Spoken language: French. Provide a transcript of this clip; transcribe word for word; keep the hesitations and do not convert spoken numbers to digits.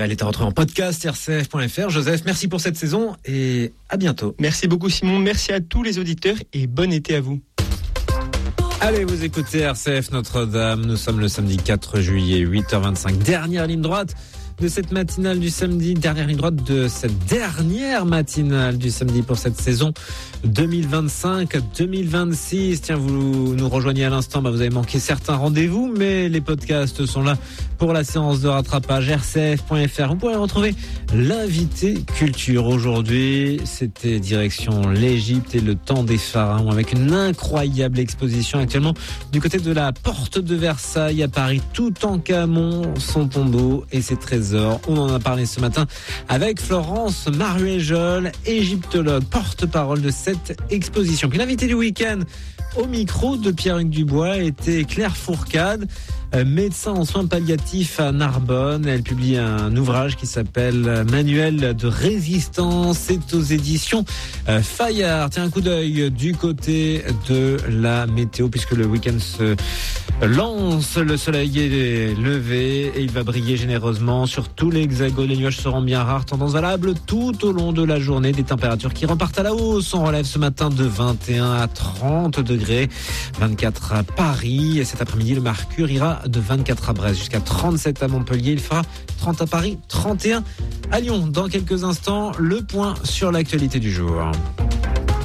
Elle est rentrée en podcast r c f point f r. Joseph, merci pour cette saison et à bientôt. Merci beaucoup Simon, merci à tous les auditeurs et bon été à vous. Allez, vous écoutez R C F Notre-Dame. Nous sommes le samedi quatre juillet, huit heures vingt-cinq. Dernière ligne droite de cette matinale du samedi. Dernière ligne droite de cette dernière matinale du samedi pour cette saison deux mille vingt-cinq deux mille vingt-six. Tiens, vous nous rejoignez à l'instant. Bah, vous avez manqué certains rendez-vous, mais les podcasts sont là pour la séance de rattrapage. r c f point f r. Vous pourrez retrouver l'invité culture. Aujourd'hui, c'était direction l'Égypte et le temps des pharaons avec une incroyable exposition actuellement du côté de la porte de Versailles à Paris. Toutankhamon, son tombeau et ses trésors. On en a parlé ce matin avec Florence Maruéjol, égyptologue, porte-parole de cette exposition. Puis l'invité du week-end au micro de Pierre-Hugues Dubois était Claire Fourcade, médecin en soins palliatifs à Narbonne. Elle publie un ouvrage qui s'appelle Manuel de résistance. C'est aux éditions Fayard. Tiens, un coup d'œil du côté de la météo puisque le week-end se lance. Le soleil est levé et il va briller généreusement sur tout l'hexagone. Les nuages seront bien rares. Tendance valable tout au long de la journée. Des températures qui repartent à la hausse. On relève ce matin de vingt et un à trente degrés. vingt-quatre à Paris. Et cet après-midi, le mercure ira de vingt-quatre à Brest jusqu'à trente-sept à Montpellier. Il fera trente à Paris, trente et un à Lyon. Dans quelques instants, le point sur l'actualité du jour.